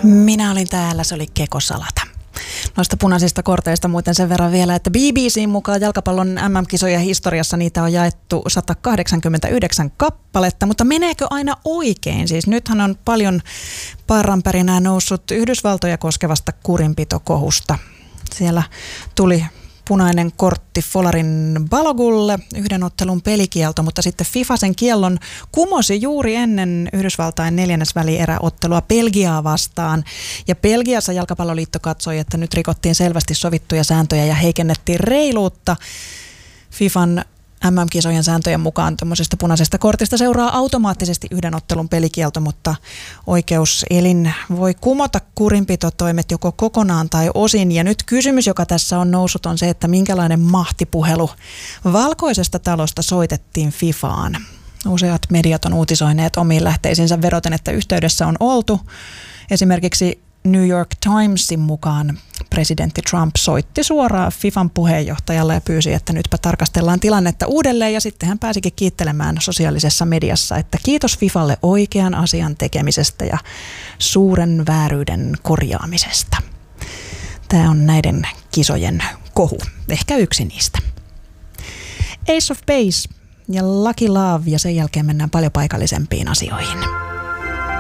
Minä olin täällä, se oli Keko Salata. Noista punaisista korteista muuten sen verran vielä, että BBC:n mukaan jalkapallon MM-kisojen historiassa niitä on jaettu 189 kappaletta, mutta meneekö aina oikein? Siis nythän on paljon parranpärinää noussut Yhdysvaltoja koskevasta kurinpitokohusta. Siellä tuli punainen kortti Folarin Balogulle, yhden ottelun pelikielto, mutta sitten FIFA sen kiellon kumosi juuri ennen Yhdysvaltain neljännesvälieräottelua Belgiaa vastaan. Ja Belgiassa jalkapalloliitto katsoi, että nyt rikottiin selvästi sovittuja sääntöjä ja heikennettiin reiluutta. FIFAn MM-kisojen sääntöjen mukaan tuommoisesta punaisesta kortista seuraa automaattisesti yhden ottelun pelikielto, mutta oikeuselin voi kumota kurinpitotoimet joko kokonaan tai osin. Ja nyt kysymys, joka tässä on noussut, on se, että minkälainen mahtipuhelu Valkoisesta talosta soitettiin FIFAan. Useat mediat on uutisoineet omiin lähteisiinsä vedoten, että yhteydessä on oltu. Esimerkiksi New York Timesin mukaan presidentti Trump soitti suoraan FIFAn puheenjohtajalle ja pyysi, että nytpä tarkastellaan tilannetta uudelleen, ja sitten hän pääsikin kiittelemään sosiaalisessa mediassa, että kiitos FIFAlle oikean asian tekemisestä ja suuren vääryyden korjaamisesta. Tämä on näiden kisojen kohu, ehkä yksi niistä. Ace of Base ja Lucky Love, ja sen jälkeen mennään paljon paikallisempiin asioihin.